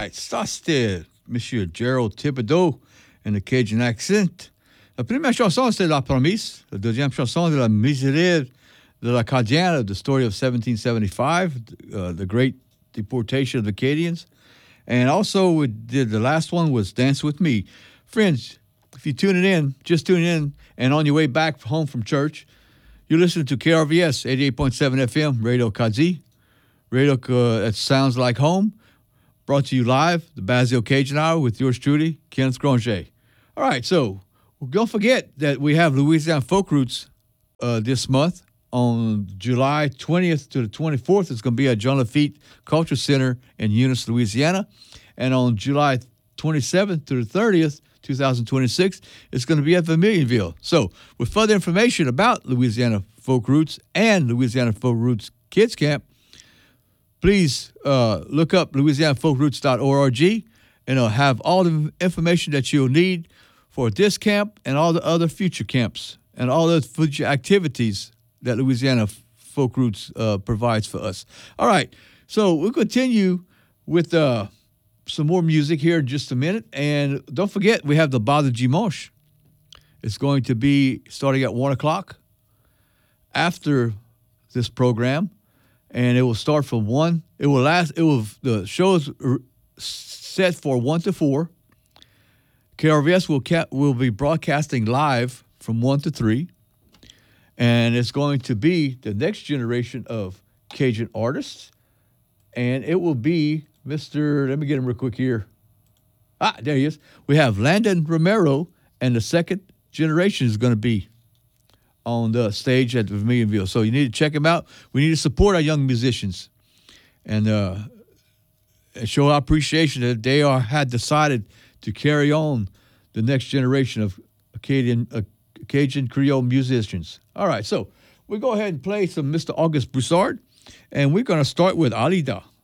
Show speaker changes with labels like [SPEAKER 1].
[SPEAKER 1] right, ça c'était Monsieur Gerald Thibodeau and the Cajun accent. La première chanson, c'est La Promesse. La deuxième chanson, de La Misérère de l'Acadien, The Story of 1775, the great deportation of the Acadians. And also, we did the last one was Dance With Me. Friends, if you're just tuning in, and on your way back home from church, you're listening to KRVS 88.7 FM, Radio Kazi. Radio that sounds like home. Brought to you live, the Basile Cajun Hour with yours truly, Kenneth Granger. All right, so don't forget that we have Louisiana Folk Roots this month. On July 20th to the 24th, it's going to be at John Lafitte Culture Center in Eunice, Louisiana. And on July 27th to the 30th, 2026, it's going to be at Vermilionville. So, with further information about Louisiana Folk Roots and Louisiana Folk Roots Kids Camp, please look up louisianafolkroots.org, and it'll have all the information that you'll need for this camp and all the other future camps and all the future activities that Louisiana Folk Roots provides for us. All right, so we'll continue with some more music here in just a minute. And don't forget, we have the Bal de Dimanche. It's going to be starting at 1 o'clock after this program. And it will start from 1. The show is set for 1 to 4. KRVS will be broadcasting live from 1 to 3. And it's going to be the next generation of Cajun artists. And it will be let me get him real quick here. There he is. We have Landon Romero, and the second generation is going to be on the stage at Vermilionville. So you need to check him out. We need to support our young musicians and show our appreciation that they had decided to carry on the next generation of Cajun Creole musicians. All right, so we'll go ahead and play some Mr. August Broussard, and we're going to start with Alida.